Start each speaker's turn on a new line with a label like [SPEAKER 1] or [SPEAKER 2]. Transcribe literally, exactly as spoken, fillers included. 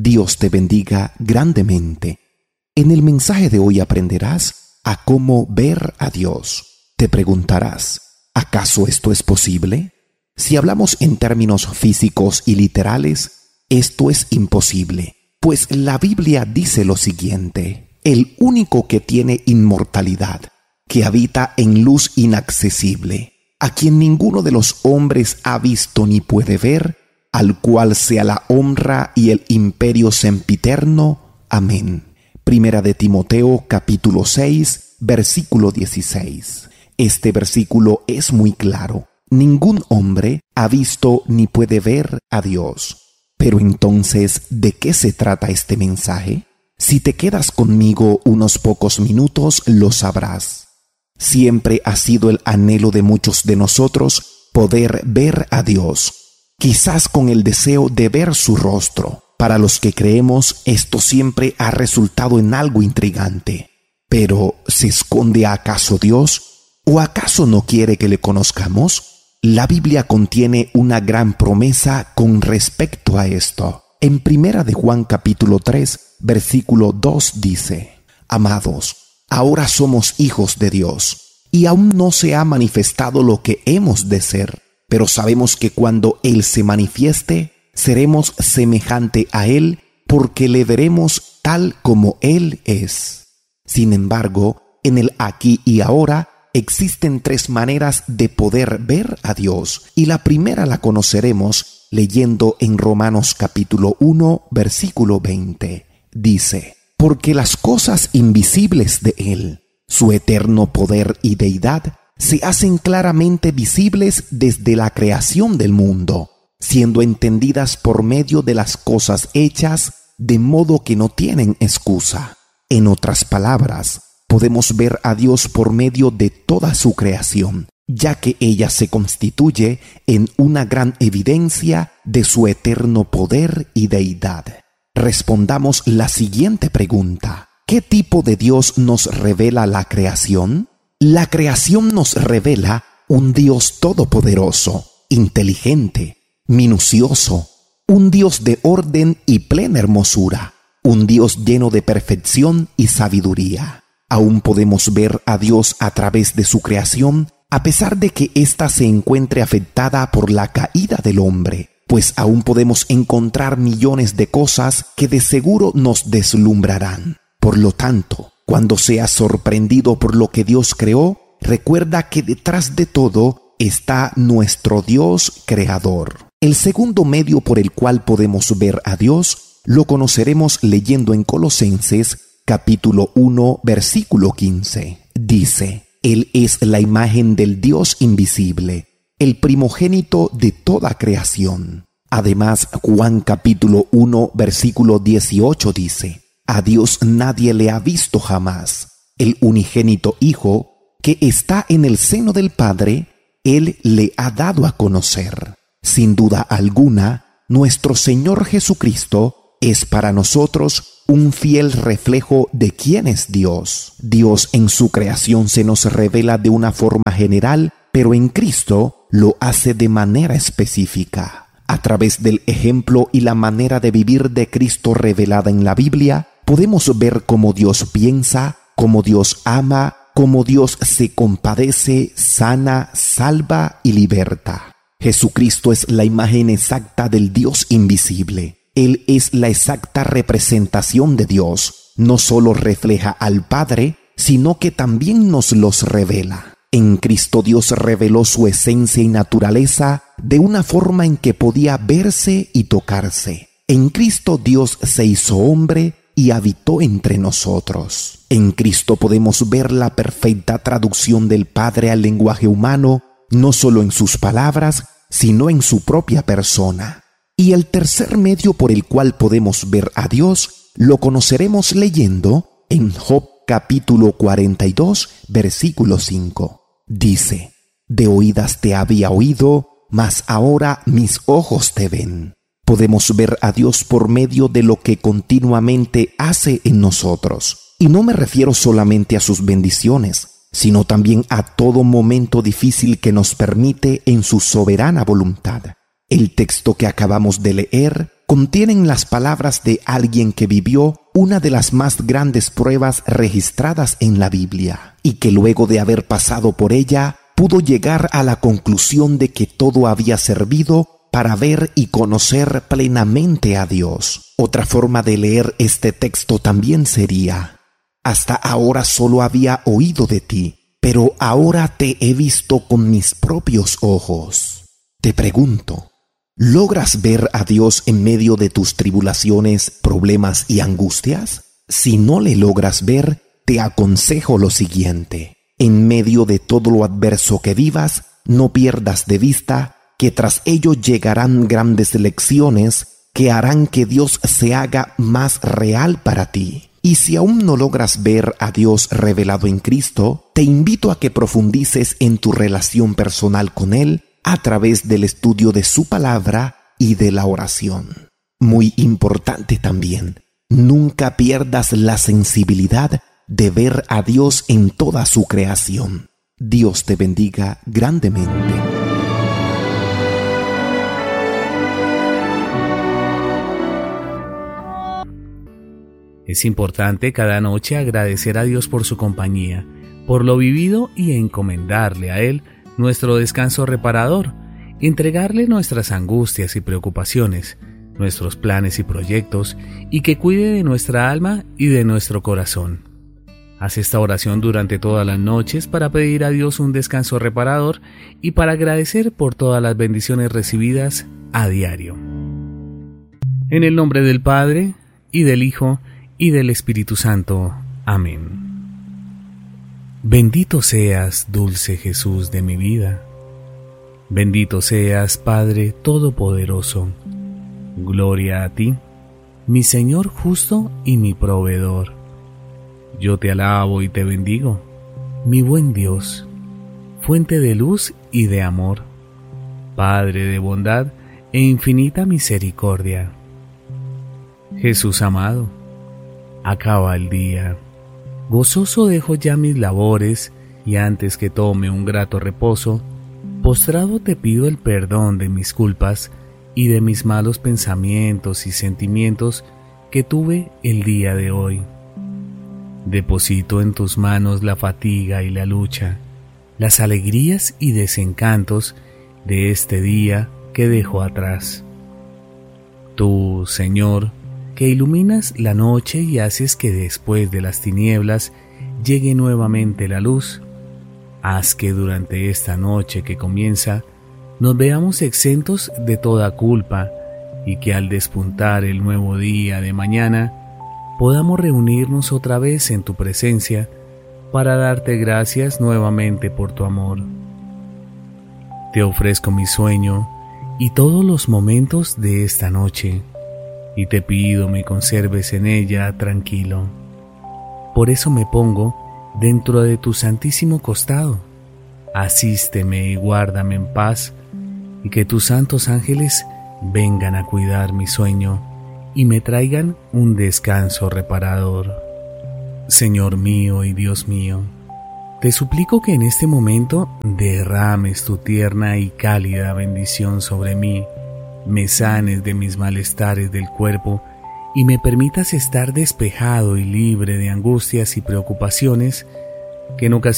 [SPEAKER 1] Dios te bendiga grandemente. En el mensaje de hoy aprenderás a cómo ver a Dios. Te preguntarás, ¿acaso esto es posible? Si hablamos en términos físicos y literales, esto es imposible, pues la Biblia dice lo siguiente: el único que tiene inmortalidad, que habita en luz inaccesible, a quien ninguno de los hombres ha visto ni puede ver, al cual sea la honra y el imperio sempiterno. Amén. Primera de Timoteo, capítulo seis, versículo dieciséis. Este versículo es muy claro. Ningún hombre ha visto ni puede ver a Dios. Pero entonces, ¿de qué se trata este mensaje? Si te quedas conmigo unos pocos minutos, lo sabrás. Siempre ha sido el anhelo de muchos de nosotros poder ver a Dios, quizás con el deseo de ver su rostro. Para los que creemos, esto siempre ha resultado en algo intrigante. Pero, ¿se esconde acaso Dios? ¿O acaso no quiere que le conozcamos? La Biblia contiene una gran promesa con respecto a esto. En Primera de Juan capítulo tres, versículo dos dice: Amados, ahora somos hijos de Dios, y aún no se ha manifestado lo que hemos de ser, pero sabemos que cuando Él se manifieste, seremos semejante a Él, porque le veremos tal como Él es. Sin embargo, en el aquí y ahora, existen tres maneras de poder ver a Dios, y la primera la conoceremos leyendo en Romanos capítulo uno, versículo veinte. Dice: Porque las cosas invisibles de Él, su eterno poder y deidad, se hacen claramente visibles desde la creación del mundo, siendo entendidas por medio de las cosas hechas, de modo que no tienen excusa. En otras palabras, podemos ver a Dios por medio de toda su creación, ya que ella se constituye en una gran evidencia de su eterno poder y deidad. Respondamos la siguiente pregunta: ¿qué tipo de Dios nos revela la creación? La creación nos revela un Dios todopoderoso, inteligente, minucioso, un Dios de orden y plena hermosura, un Dios lleno de perfección y sabiduría. Aún podemos ver a Dios a través de su creación, a pesar de que ésta se encuentre afectada por la caída del hombre, pues aún podemos encontrar millones de cosas que de seguro nos deslumbrarán. Por lo tanto, cuando seas sorprendido por lo que Dios creó, recuerda que detrás de todo está nuestro Dios creador. El segundo medio por el cual podemos ver a Dios lo conoceremos leyendo en Colosenses capítulo uno, versículo quince. Dice: Él es la imagen del Dios invisible, el primogénito de toda creación. Además, Juan capítulo uno, versículo dieciocho dice: A Dios nadie le ha visto jamás. El unigénito Hijo, que está en el seno del Padre, Él le ha dado a conocer. Sin duda alguna, nuestro Señor Jesucristo es para nosotros un fiel reflejo de quién es Dios. Dios en su creación se nos revela de una forma general, pero en Cristo lo hace de manera específica. A través del ejemplo y la manera de vivir de Cristo revelada en la Biblia, podemos ver cómo Dios piensa, cómo Dios ama, cómo Dios se compadece, sana, salva y liberta. Jesucristo es la imagen exacta del Dios invisible. Él es la exacta representación de Dios. No solo refleja al Padre, sino que también nos los revela. En Cristo Dios reveló su esencia y naturaleza de una forma en que podía verse y tocarse. En Cristo Dios se hizo hombre y habitó entre nosotros. En Cristo podemos ver la perfecta traducción del Padre al lenguaje humano, no solo en sus palabras, sino en su propia persona. Y el tercer medio por el cual podemos ver a Dios lo conoceremos leyendo en Job capítulo cuarenta y dos, versículo cinco. Dice: De oídas te había oído, mas ahora mis ojos te ven. Podemos ver a Dios por medio de lo que continuamente hace en nosotros. Y no me refiero solamente a sus bendiciones, sino también a todo momento difícil que nos permite en su soberana voluntad. El texto que acabamos de leer contienen las palabras de alguien que vivió una de las más grandes pruebas registradas en la Biblia y que luego de haber pasado por ella pudo llegar a la conclusión de que todo había servido para ver y conocer plenamente a Dios. Otra forma de leer este texto también sería: hasta ahora solo había oído de ti, pero ahora te he visto con mis propios ojos. Te pregunto, ¿logras ver a Dios en medio de tus tribulaciones, problemas y angustias? Si no le logras ver, te aconsejo lo siguiente: en medio de todo lo adverso que vivas, no pierdas de vista que tras ello llegarán grandes lecciones que harán que Dios se haga más real para ti. Y si aún no logras ver a Dios revelado en Cristo, te invito a que profundices en tu relación personal con Él a través del estudio de su palabra y de la oración. Muy importante también, nunca pierdas la sensibilidad de ver a Dios en toda su creación. Dios te bendiga grandemente.
[SPEAKER 2] Es importante cada noche agradecer a Dios por su compañía, por lo vivido y encomendarle a Él nuestro descanso reparador, entregarle nuestras angustias y preocupaciones, nuestros planes y proyectos, y que cuide de nuestra alma y de nuestro corazón. Haz esta oración durante todas las noches para pedir a Dios un descanso reparador y para agradecer por todas las bendiciones recibidas a diario. En el nombre del Padre, y del Hijo, y del Espíritu Santo. Amén. Bendito seas, dulce Jesús de mi vida. Bendito seas, Padre Todopoderoso. Gloria a ti, mi Señor justo y mi proveedor. Yo te alabo y te bendigo, mi buen Dios, fuente de luz y de amor, Padre de bondad e infinita misericordia. Jesús amado, acaba el día. Gozoso dejo ya mis labores, y antes que tome un grato reposo, postrado te pido el perdón de mis culpas y de mis malos pensamientos y sentimientos que tuve el día de hoy. Deposito en tus manos la fatiga y la lucha, las alegrías y desencantos de este día que dejo atrás. Tú, Señor, que iluminas la noche y haces que después de las tinieblas llegue nuevamente la luz, haz que durante esta noche que comienza nos veamos exentos de toda culpa y que al despuntar el nuevo día de mañana podamos reunirnos otra vez en tu presencia para darte gracias nuevamente por tu amor. Te ofrezco mi sueño y todos los momentos de esta noche, y te pido me conserves en ella tranquilo. Por eso me pongo dentro de tu santísimo costado. Asísteme y guárdame en paz, y que tus santos ángeles vengan a cuidar mi sueño y me traigan un descanso reparador. Señor mío y Dios mío, te suplico que en este momento derrames tu tierna y cálida bendición sobre mí, me sanes de mis malestares del cuerpo y me permitas estar despejado y libre de angustias y preocupaciones que en ocasiones